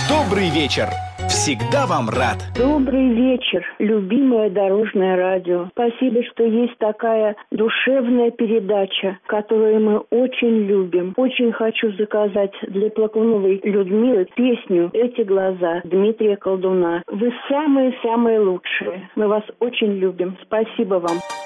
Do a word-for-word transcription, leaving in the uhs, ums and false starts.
Добрый вечер. Всегда вам рад. Добрый вечер, любимое Дорожное радио. Спасибо, что есть такая душевная передача, которую мы очень любим. Очень хочу заказать для Плакуновой Людмилы песню «Эти глаза» Дмитрия Колдуна. Вы самые-самые лучшие. Мы вас очень любим. Спасибо вам.